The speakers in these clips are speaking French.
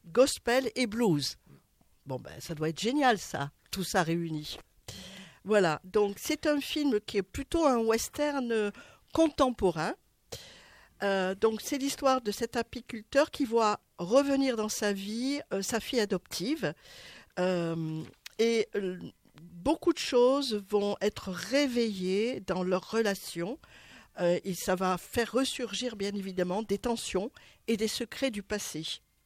gospel et blues. Bon, ben, ça doit être génial, ça, tout ça réuni. Voilà, donc c'est un film qui est plutôt un western contemporain. Donc c'est l'histoire de cet apiculteur qui voit revenir dans sa vie sa fille adoptive. Et beaucoup de choses vont être réveillées dans leur relation. Et ça va faire ressurgir, bien évidemment, des tensions et des secrets du passé.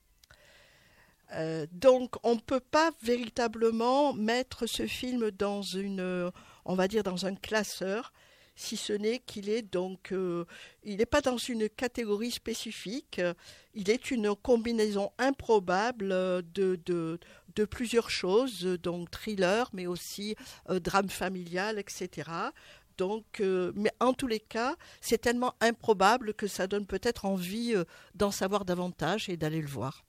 Donc, on ne peut pas véritablement mettre ce film dans on va dire dans un classeur, si ce n'est qu'il est donc, il n'est pas dans une catégorie spécifique. Il est une combinaison improbable de plusieurs choses, donc thriller, mais aussi drame familial, etc. Donc, mais en tous les cas, c'est tellement improbable que ça donne peut-être envie d'en savoir davantage et d'aller le voir.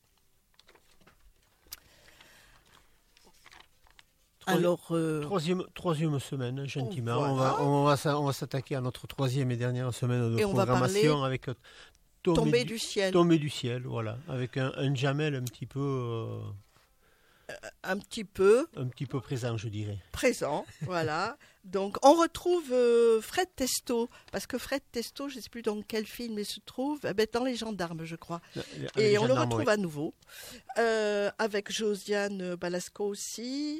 Alors, troisième semaine, gentiment. Voilà. On va s'attaquer à notre troisième et dernière semaine de programmation avec Tombée du ciel. Tombée du ciel, voilà. Avec un Jamel un petit peu... un petit peu présent, je dirais. Présent, voilà. Donc, on retrouve Fred Testo, parce que Fred Testo, je ne sais plus dans quel film il se trouve, dans Les Gendarmes, je crois. Et on le retrouve à nouveau, avec Josiane Balasco aussi,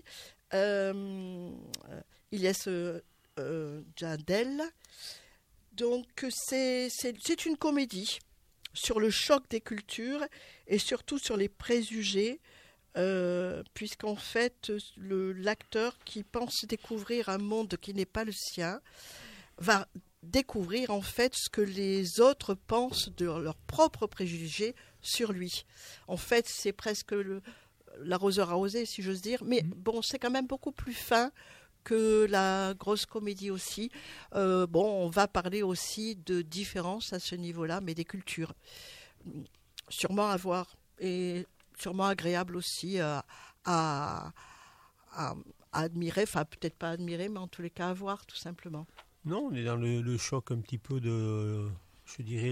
Ilyes Jadel. Donc, c'est une comédie sur le choc des cultures et surtout sur les préjugés, puisqu'en fait, l'acteur qui pense découvrir un monde qui n'est pas le sien va découvrir en fait ce que les autres pensent de leurs propres préjugés sur lui. En fait, c'est presque l'arroseur arrosé, si j'ose dire, mais bon, c'est quand même beaucoup plus fin que la grosse comédie aussi. On va parler aussi de différences à ce niveau-là, mais des cultures. Sûrement à voir et sûrement agréable aussi à admirer, enfin peut-être pas admirer, mais en tous les cas à voir tout simplement. Non, on est dans le choc un petit peu de, je dirais,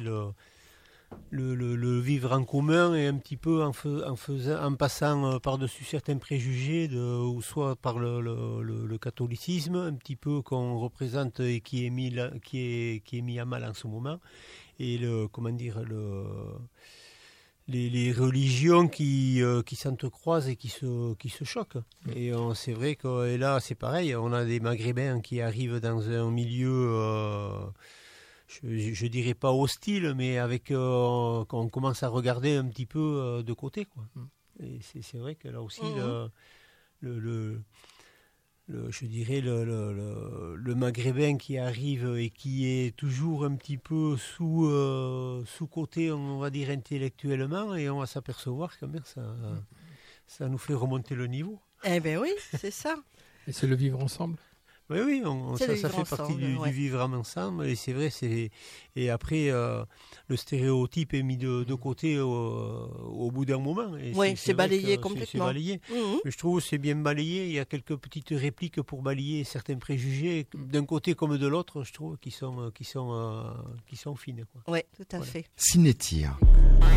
le vivre en commun et un petit peu en passant par-dessus certains préjugés, ou soit par le catholicisme, un petit peu qu'on représente et qui est mis à mal en ce moment, et les religions qui s'entrecroisent et qui se choquent. Et c'est vrai que là, c'est pareil, on a des Maghrébins qui arrivent dans un milieu, je dirais pas hostile, mais qu'on commence à regarder un petit peu de côté, quoi. Et c'est vrai que là aussi, je dirais le Maghrébin qui arrive et qui est toujours un petit peu sous-côté, on va dire intellectuellement, et on va s'apercevoir que ça nous fait remonter le niveau. Eh bien oui, c'est ça. Et c'est le vivre ensemble. Oui, ça fait partie du vivre ensemble, et c'est vrai, et après le stéréotype est mis de côté au bout d'un moment. Et c'est balayé complètement. C'est balayé. Mais je trouve que c'est bien balayé, il y a quelques petites répliques pour balayer certains préjugés, d'un côté comme de l'autre, je trouve, qui sont fines, quoi. Oui, tout à fait. Cinétire.